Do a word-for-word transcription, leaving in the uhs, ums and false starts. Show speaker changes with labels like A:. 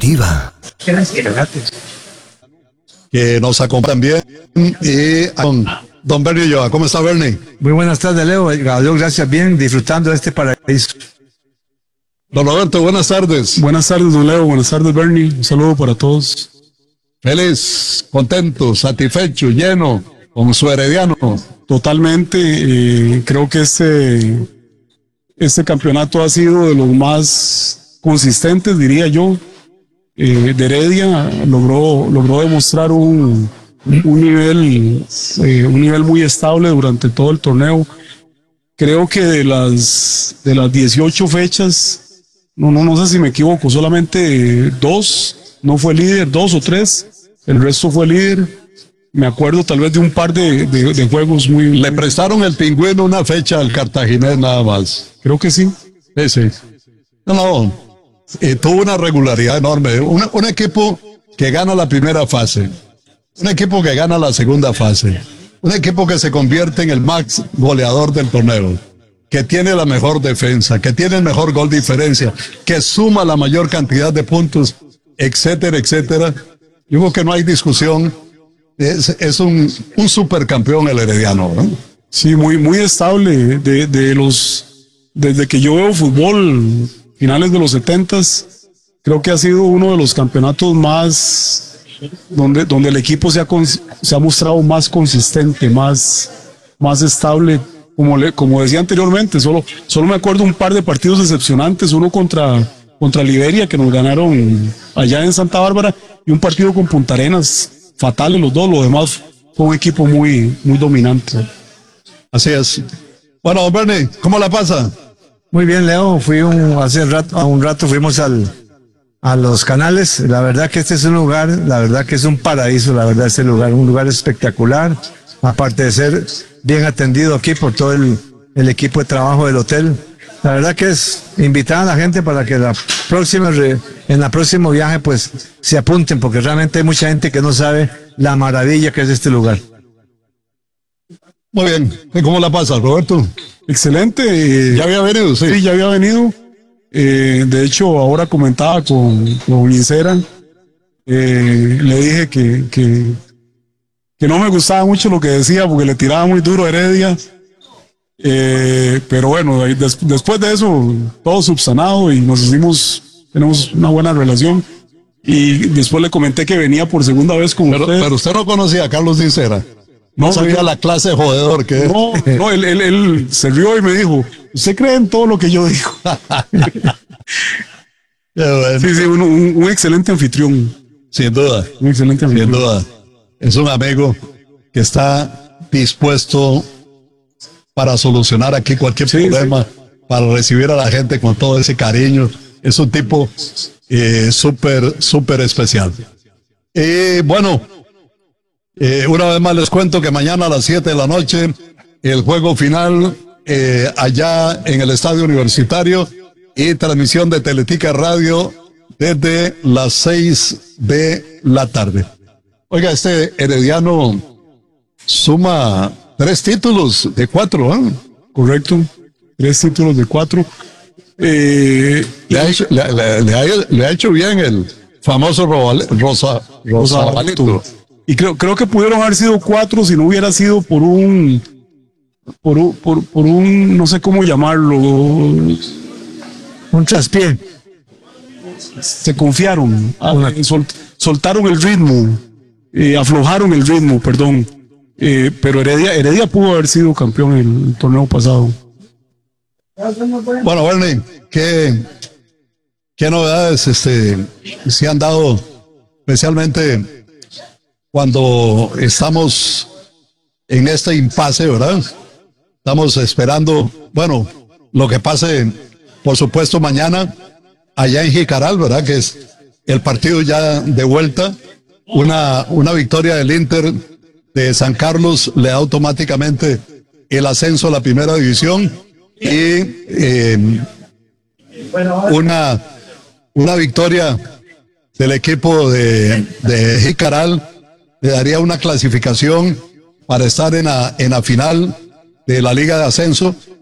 A: exclusiva.
B: Que nos acompañan bien. Y don, don Bernie Ulloa. ¿Cómo está, Bernie?
C: Muy buenas tardes, Leo. Dios, gracias. Bien, disfrutando de este paraíso.
B: Don Roberto, buenas tardes.
D: Buenas tardes, don Leo. Buenas tardes, Bernie. Un saludo para todos.
B: Feliz, contento, satisfecho, lleno con su Herediano.
D: Totalmente. Eh, creo que este, este campeonato ha sido de los más consistentes, diría yo. Eh, de Heredia logró, logró demostrar un, un, nivel, eh, un nivel muy estable durante todo el torneo. Creo que de las, de las dieciocho fechas, no, no, no sé si me equivoco, solamente dos no fue líder, dos o tres, el resto fue líder. Me acuerdo tal vez de un par de, de, de juegos muy...
B: Le prestaron el Pingüino una fecha al Cartaginés nada más.
D: Creo que sí.
B: Sí, sí. No, no. Eh, tuvo una regularidad enorme. Un, un equipo que gana la primera fase, un equipo que gana la segunda fase, un equipo que se convierte en el más goleador del torneo, que tiene la mejor defensa, que tiene el mejor gol diferencia, que suma la mayor cantidad de puntos, etcétera, etcétera. Yo creo que no hay discusión. Es, es un, un supercampeón el Herediano, ¿no?
D: Sí, muy, muy estable. De, de los, desde que yo veo fútbol, finales de los setentas, creo que ha sido uno de los campeonatos más donde, donde el equipo se ha, se ha mostrado más consistente, más, más estable. Como, le, como decía anteriormente, solo, solo me acuerdo un par de partidos decepcionantes, uno contra, contra Liberia, que nos ganaron allá en Santa Bárbara, y un partido con Punta Arenas, fatales los dos. Lo demás fue un equipo muy, muy dominante.
B: Así es. Bueno, Bernie, ¿cómo la pasa?
C: Muy bien, Leo. Fui un, hace rato, a un rato fuimos al, a los canales. La verdad que este es un lugar, la verdad que es un paraíso, la verdad este lugar, un lugar espectacular. Aparte de ser bien atendido aquí por todo el, el equipo de trabajo del hotel. La verdad que es invitar a la gente para que la próxima, en el próximo viaje pues se apunten, porque realmente hay mucha gente que no sabe la maravilla que es este lugar.
B: Muy bien. ¿Y cómo la pasa, Roberto?
D: Excelente.
B: ¿Ya había venido? Sí,
D: sí ya había venido. Eh, de hecho, ahora comentaba con, con Isera, eh, le dije que, que, que no me gustaba mucho lo que decía porque le tiraba muy duro a Heredia. Eh, pero bueno, des, después de eso, todo subsanado y nos hicimos, tenemos una buena relación. Y después le comenté que venía por segunda vez con
B: pero,
D: usted.
B: Pero usted no conocía a Carlos Isera. No, no sabía yo, la clase de jodedor que
D: no, es. No, él, él, él se rió y me dijo, ¿usted cree en todo lo que yo digo?
B: Bueno.
D: Sí, sí, un, un, un excelente anfitrión.
B: Sin duda.
D: Un excelente anfitrión.
B: Sin duda. Es un amigo que está dispuesto para solucionar aquí cualquier sí, problema, sí. Para recibir a la gente con todo ese cariño. Es un tipo eh, súper, súper especial. Y bueno, eh, una vez más les cuento que mañana a las siete de la noche, el juego final eh, allá en el Estadio Universitario y transmisión de Teletica Radio desde las seis de la tarde. Oiga, este Herediano suma tres títulos de cuatro, ¿eh?
D: Correcto, tres títulos de cuatro. Eh,
B: le, ha hecho, le, le, le, ha, le ha hecho bien el famoso Rosa, Rosabalito.
D: Y creo, creo que pudieron haber sido cuatro si no hubiera sido por un, por un, por, por un, no sé cómo llamarlo,
C: un traspié.
D: Se confiaron, ah, sol, soltaron el ritmo, eh, aflojaron el ritmo, perdón. Eh, pero Heredia, Heredia pudo haber sido campeón en el torneo pasado.
B: Bueno, Bernie, ¿qué, qué novedades este, se han dado, especialmente cuando estamos en este impasse, ¿verdad? Estamos esperando, bueno, lo que pase, por supuesto, mañana allá en Jicaral, ¿verdad? Que es el partido ya de vuelta, una, una victoria del Inter de San Carlos le da automáticamente el ascenso a la primera división y eh, una, una victoria del equipo de, de Jicaral le daría una clasificación para estar en la, en la final de la Liga de Ascenso